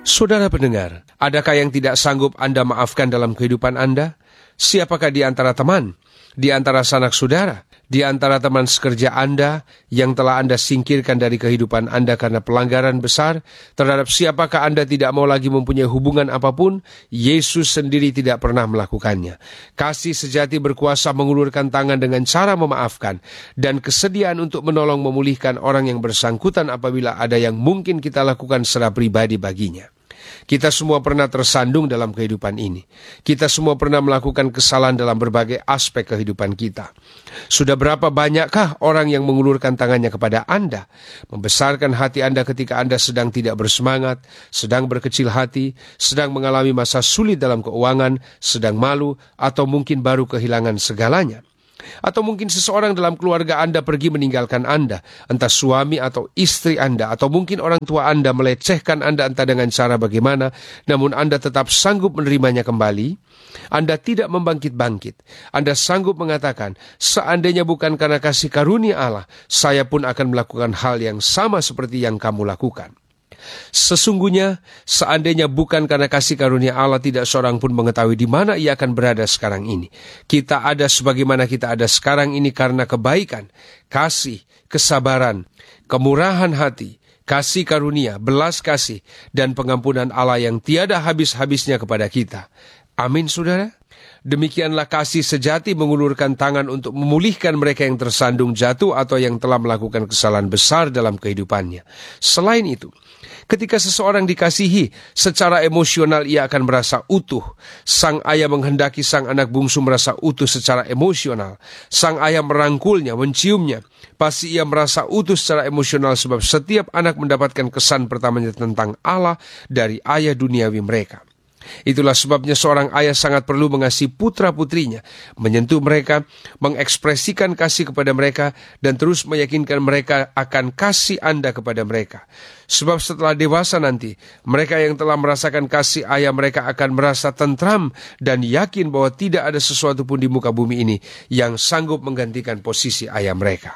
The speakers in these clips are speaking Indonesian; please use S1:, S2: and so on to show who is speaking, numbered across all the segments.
S1: Saudara pendengar, adakah yang tidak sanggup Anda maafkan dalam kehidupan Anda? Siapakah di antara teman, di antara sanak saudara, di antara teman sekerja Anda yang telah Anda singkirkan dari kehidupan Anda karena pelanggaran besar? Terhadap siapakah Anda tidak mau lagi mempunyai hubungan apapun? Yesus sendiri tidak pernah melakukannya. Kasih sejati berkuasa mengulurkan tangan dengan cara memaafkan dan kesediaan untuk menolong memulihkan orang yang bersangkutan apabila ada yang mungkin kita lakukan secara pribadi baginya. Kita semua pernah tersandung dalam kehidupan ini. Kita semua pernah melakukan kesalahan dalam berbagai aspek kehidupan kita. Sudah berapa banyakkah orang yang mengulurkan tangannya kepada Anda, membesarkan hati Anda ketika Anda sedang tidak bersemangat, sedang berkecil hati, sedang mengalami masa sulit dalam keuangan, sedang malu, atau mungkin baru kehilangan segalanya? Atau mungkin seseorang dalam keluarga Anda pergi meninggalkan Anda, entah suami atau istri Anda, atau mungkin orang tua Anda melecehkan Anda entah dengan cara bagaimana, namun Anda tetap sanggup menerimanya kembali. Anda tidak membangkit-bangkit. Anda sanggup mengatakan, seandainya bukan karena kasih karunia Allah, saya pun akan melakukan hal yang sama seperti yang kamu lakukan. Sesungguhnya, seandainya bukan karena kasih karunia Allah, tidak seorang pun mengetahui di mana ia akan berada sekarang ini. Kita ada sebagaimana kita ada sekarang ini karena kebaikan, kasih, kesabaran, kemurahan hati, kasih karunia, belas kasih, dan pengampunan Allah yang tiada habis-habisnya kepada kita. Amin, saudara. Demikianlah kasih sejati mengulurkan tangan untuk memulihkan mereka yang tersandung jatuh atau yang telah melakukan kesalahan besar dalam kehidupannya. Selain itu, ketika seseorang dikasihi, secara emosional ia akan merasa utuh. Sang ayah menghendaki sang anak bungsu merasa utuh secara emosional. Sang ayah merangkulnya, menciumnya. Pasti ia merasa utuh secara emosional sebab setiap anak mendapatkan kesan pertamanya tentang Allah dari ayah duniawi mereka. Itulah sebabnya seorang ayah sangat perlu mengasihi putra-putrinya, menyentuh mereka, mengekspresikan kasih kepada mereka, dan terus meyakinkan mereka akan kasih Anda kepada mereka. Sebab setelah dewasa nanti, mereka yang telah merasakan kasih ayah mereka akan merasa tentram dan yakin bahwa tidak ada sesuatu pun di muka bumi ini yang sanggup menggantikan posisi ayah mereka.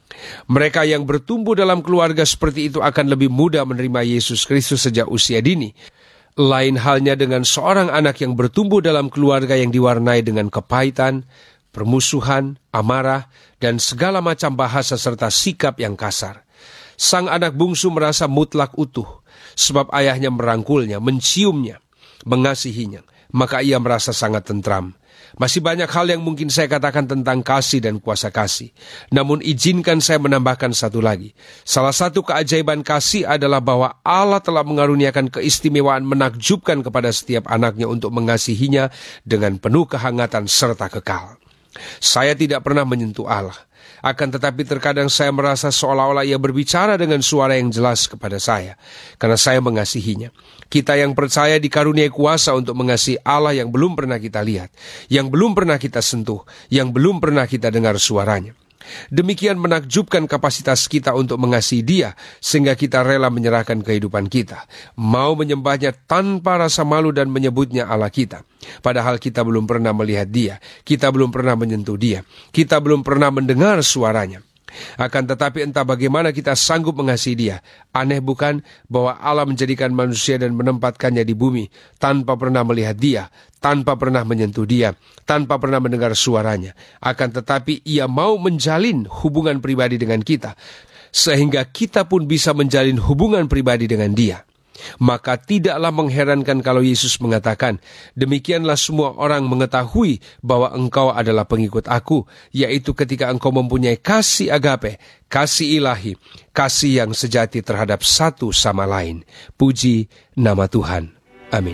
S1: Mereka yang bertumbuh dalam keluarga seperti itu akan lebih mudah menerima Yesus Kristus sejak usia dini. Lain halnya dengan seorang anak yang bertumbuh dalam keluarga yang diwarnai dengan kepahitan, permusuhan, amarah, dan segala macam bahasa serta sikap yang kasar. Sang anak bungsu merasa mutlak utuh, sebab ayahnya merangkulnya, menciumnya, mengasihinya, maka ia merasa sangat tentram. Masih banyak hal yang mungkin saya katakan tentang kasih dan kuasa kasih. Namun izinkan saya menambahkan satu lagi. Salah satu keajaiban kasih adalah bahwa Allah telah mengaruniakan keistimewaan menakjubkan kepada setiap anaknya untuk mengasihinya dengan penuh kehangatan serta kekal. Saya tidak pernah menyentuh Allah. Akan tetapi terkadang saya merasa seolah-olah ia berbicara dengan suara yang jelas kepada saya, karena saya mengasihinya. Kita yang percaya dikaruniai kuasa untuk mengasihi Allah yang belum pernah kita lihat, yang belum pernah kita sentuh, yang belum pernah kita dengar suaranya. Demikian menakjubkan kapasitas kita untuk mengasihi Dia, sehingga kita rela menyerahkan kehidupan kita, mau menyembahnya tanpa rasa malu dan menyebutnya Allah kita. Padahal kita belum pernah melihat Dia, kita belum pernah menyentuh Dia, kita belum pernah mendengar suaranya. Akan tetapi entah bagaimana kita sanggup mengasihi Dia. Aneh bukan bahwa Allah menjadikan manusia dan menempatkannya di bumi tanpa pernah melihat Dia, tanpa pernah menyentuh Dia, tanpa pernah mendengar suaranya. Akan tetapi Ia mau menjalin hubungan pribadi dengan kita, sehingga kita pun bisa menjalin hubungan pribadi dengan Dia. Maka tidaklah mengherankan kalau Yesus mengatakan, demikianlah semua orang mengetahui bahwa engkau adalah pengikut aku, yaitu ketika engkau mempunyai kasih agape, kasih ilahi, kasih yang sejati terhadap satu sama lain. Puji nama Tuhan. Amin.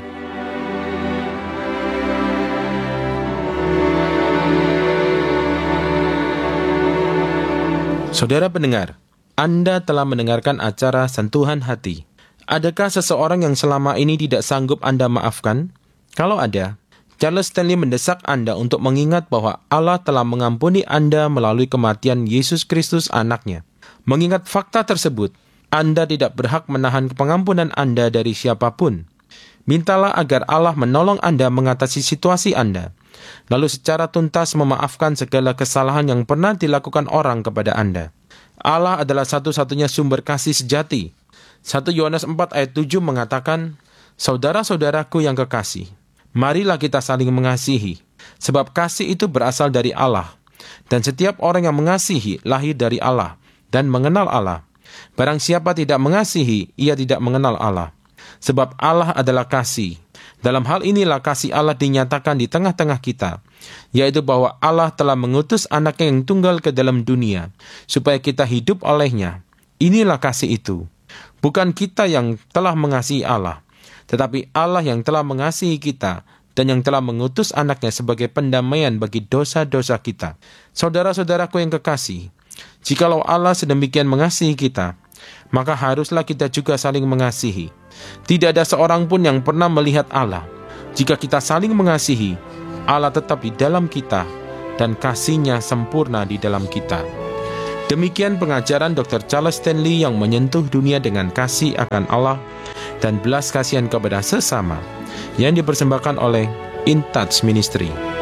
S2: Saudara pendengar, Anda telah mendengarkan acara Sentuhan Hati. Adakah seseorang yang selama ini tidak sanggup Anda maafkan? Kalau ada, Charles Stanley mendesak Anda untuk mengingat bahwa Allah telah mengampuni Anda melalui kematian Yesus Kristus anaknya. Mengingat fakta tersebut, Anda tidak berhak menahan pengampunan Anda dari siapapun. Mintalah agar Allah menolong Anda mengatasi situasi Anda, lalu secara tuntas memaafkan segala kesalahan yang pernah dilakukan orang kepada Anda. Allah adalah satu-satunya sumber kasih sejati. 1 Yohanes 4 ayat 7 mengatakan, Saudara-saudaraku yang kekasih, marilah kita saling mengasihi, sebab kasih itu berasal dari Allah, dan setiap orang yang mengasihi lahir dari Allah dan mengenal Allah. Barang siapa tidak mengasihi, ia tidak mengenal Allah, sebab Allah adalah kasih. Dalam hal inilah kasih Allah dinyatakan di tengah-tengah kita, yaitu bahwa Allah telah mengutus Anaknya yang tunggal ke dalam dunia, supaya kita hidup olehnya. Inilah kasih itu. Bukan kita yang telah mengasihi Allah, tetapi Allah yang telah mengasihi kita dan yang telah mengutus Anaknya sebagai pendamaian bagi dosa-dosa kita. Saudara-saudaraku yang kekasih, jikalau Allah sedemikian mengasihi kita, maka haruslah kita juga saling mengasihi. Tidak ada seorang pun yang pernah melihat Allah. Jika kita saling mengasihi, Allah tetap di dalam kita dan kasih-Nya sempurna di dalam kita. Demikian pengajaran Dr. Charles Stanley yang menyentuh dunia dengan kasih akan Allah dan belas kasihan kepada sesama, yang dipersembahkan oleh In Touch Ministry.